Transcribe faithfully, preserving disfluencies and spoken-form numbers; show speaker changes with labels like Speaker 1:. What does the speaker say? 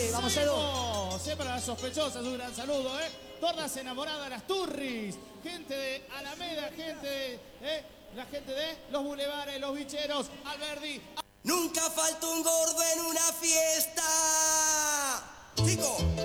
Speaker 1: Vamos, Edu.
Speaker 2: Siempre a las sospechosas, un gran saludo, ¿eh? Tornas enamoradas, las Turris. Gente de Alameda, gente de... ¿eh? La gente de los bulevares, los bicheros, Alberdi.
Speaker 3: Nunca falta un gordo en una fiesta.